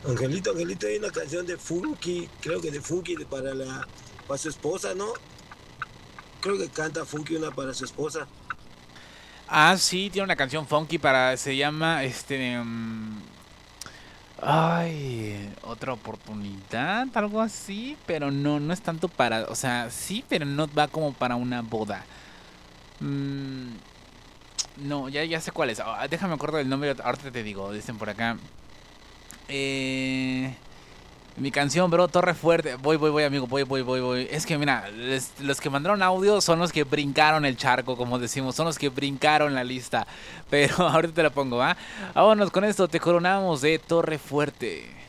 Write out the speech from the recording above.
Angelito, hay una canción de Funky, creo que de Funky para su esposa, ¿no? Creo que canta Funky una para su esposa. Ah, sí, tiene una canción funky para... Se llama, ay, otra oportunidad, algo así, pero no, no es tanto para... O sea, sí, pero no va como para una boda. Mm, no, ya sé cuál es. Ah, déjame acuerdo del nombre, ahorita te digo, dicen por acá. Eh... Mi canción, bro, Torre Fuerte. Voy, amigo, voy. Es que, mira, los que mandaron audio son los que brincaron el charco, como decimos. Son los que brincaron la lista. Pero ahorita te la pongo, ¿va? Vámonos con esto, te coronamos de Torre Fuerte.